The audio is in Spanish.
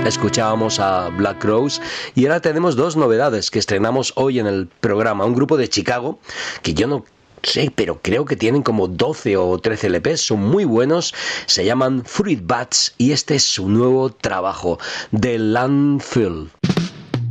Escuchábamos a Black Crowes y ahora tenemos dos novedades que estrenamos hoy en el programa. Un grupo de Chicago que yo no sé, pero creo que tienen como 12 o 13 LPs, son muy buenos, se llaman Fruit Bats y este es su nuevo trabajo, The Landfill.